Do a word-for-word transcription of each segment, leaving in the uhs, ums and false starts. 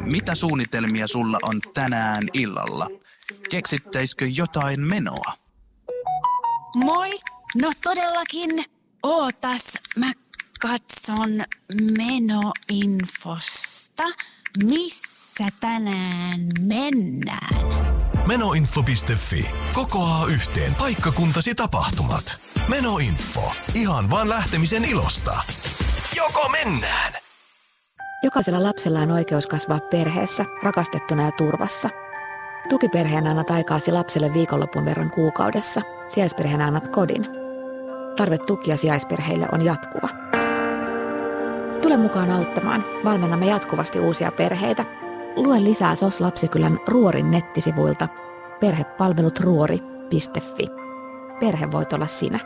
Mitä suunnitelmia sulla on tänään illalla? Keksittäisikö jotain menoa? Moi! No todellakin. Ootas, mä katson menoinfosta. Missä tänään mennään? Menoinfo piste fi. Kokoaa yhteen paikkakuntasi tapahtumat. Menoinfo. Ihan vaan lähtemisen ilosta. Joko mennään? Jokaisella lapsella on oikeus kasvaa perheessä, rakastettuna ja turvassa. Tukiperheenä annat aikaasi lapselle viikonlopun verran kuukaudessa. Sijaisperheenä annat kodin. Tarve tukia sijaisperheille on jatkuva. Tule mukaan auttamaan. Valmennamme jatkuvasti uusia perheitä. Lue lisää S O S Lapsikylän Ruorin nettisivuilta perhepalvelut ruori piste fi. Perhe voit olla sinä.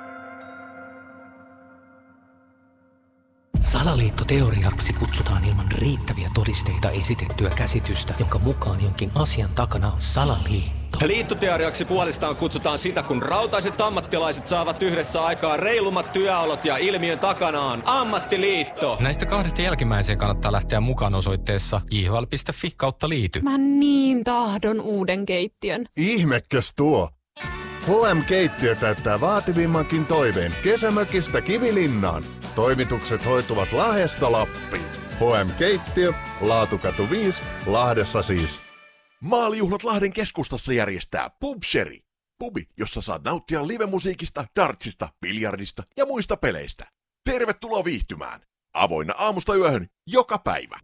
Salaliittoteoriaksi kutsutaan ilman riittäviä todisteita esitettyä käsitystä, jonka mukaan jonkin asian takana on salaliitto. Liittoteoriaksi puolestaan kutsutaan sitä, kun rautaiset ammattilaiset saavat yhdessä aikaa reilummat työolot ja ilmiön takana on ammattiliitto. Näistä kahdesta jälkimmäiseen kannattaa lähteä mukaan osoitteessa j h l piste f i kautta liity. Mä niin tahdon uuden keittiön. Ihmekäs tuo! H M-keittiö täyttää vaativimmankin toiveen kesämökistä Kivilinnaan. Toimitukset hoituvat Lahdesta Lappiin. H M-keittiö, Laatukatu viisi, Lahdessa siis. Maalijuhlat Lahden keskustassa järjestää Pubsherry. Pubi, jossa saat nauttia livemusiikista, dartsista, biljardista ja muista peleistä. Tervetuloa viihtymään. Avoinna aamusta yöhön joka päivä.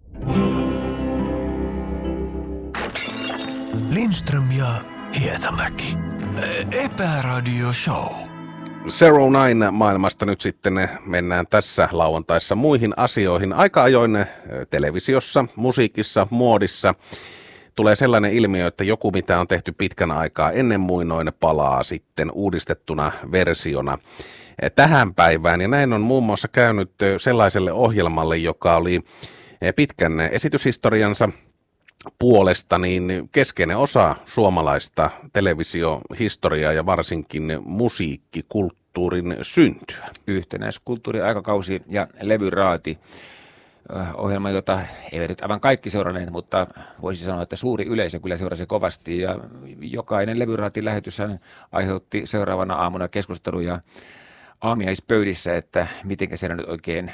Lindström ja Hietamäki. Epäradio Show. Zero Nine maailmasta nyt sitten mennään tässä lauantaissa muihin asioihin. Aika ajoin televisiossa, musiikissa, muodissa tulee sellainen ilmiö, että joku mitä on tehty pitkän aikaa ennen muinoin palaa sitten uudistettuna versiona tähän päivään. Ja näin on muun muassa käynyt sellaiselle ohjelmalle, joka oli pitkän esityshistoriansa puolesta niin keskeinen osa suomalaista televisiohistoriaa ja varsinkin musiikkikulttuurin syntyä. Yhtenäiskulttuuri, aikakausi ja levyraati. Ohjelma, jota ei nyt aivan kaikki seuranneet, mutta voisi sanoa, että suuri yleisö kyllä seurasi kovasti. Ja jokainen levyraatin lähetyshän aiheutti seuraavana aamuna keskusteluja aamiaispöydissä, että miten siellä nyt oikein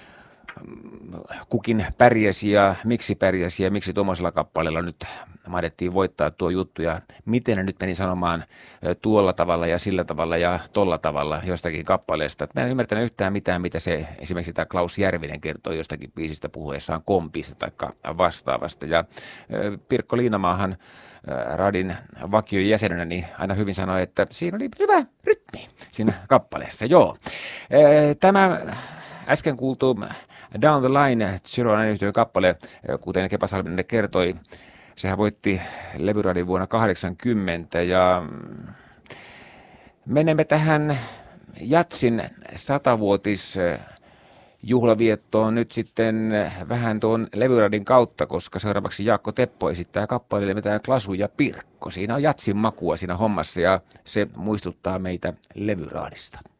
kukin pärjäsi ja miksi pärjäsi ja miksi tuommoisella kappaleella nyt mahdettiin voittaa tuo juttu ja miten ne nyt meni sanomaan tuolla tavalla ja sillä tavalla ja tolla tavalla jostakin kappaleesta. Mä en ymmärtänyt yhtään mitään, mitä se esimerkiksi tämä Klaus Järvinen kertoi jostakin biisistä puhuessaan kompista tai vastaavasta. Ja Pirkko Liinamaahan Radin vakion jäsenenä niin aina hyvin sanoi, että siinä oli hyvä rytmi siinä kappaleessa. Joo. Tämä äsken kuultu Down the Line, Zero Nine -yhtiön kappale, kuten Kepa Salminen kertoi, sehän voitti levyradin vuonna kahdeksankymmentä ja menemme tähän Jatsin satavuotis juhlaviettoon nyt sitten vähän tuon levyradin kautta, koska seuraavaksi Jaakko Teppo esittää kappaleelle mitä Klasu ja Pirkko. Siinä on Jatsin makua siinä hommassa ja se muistuttaa meitä levyraadista.